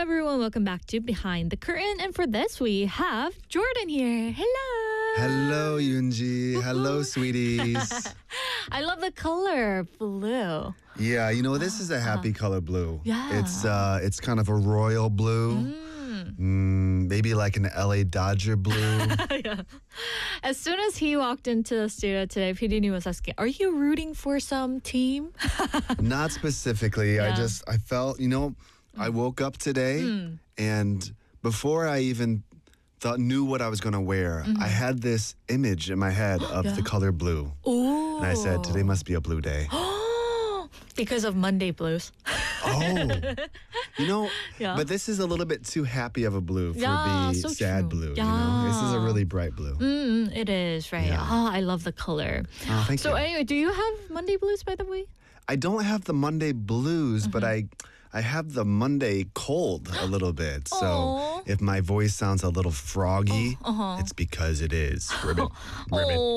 everyone. Welcome back to Behind the Curtain. And for this, we have Jordan here. Hello. Hello, Yoonji. Hello, sweeties. I love the color blue. Yeah, this is a happy color blue. Yeah. It's kind of a royal blue. Maybe like an LA Dodger blue. Yeah. As soon as he walked into the studio today, PDD was asking, are you rooting for some team? Not specifically. Yeah. I felt, I woke up today and before I even knew what I was going to wear, I had this image in my head of the color blue. Ooh. And I said, today must be a blue day. Because of Monday blues. Yeah. But this is a little bit too happy of a blue for the so sad true. blue. Yeah. This is a really bright blue. It is, right? Yeah. Oh, I love the color. Oh, thank So you. anyway, do you have Monday blues, by the way? I don't have the Monday blues, but I have the Monday cold a little bit. So Aw. if my voice sounds a little froggy, it's because it is. Ribbit. Oh.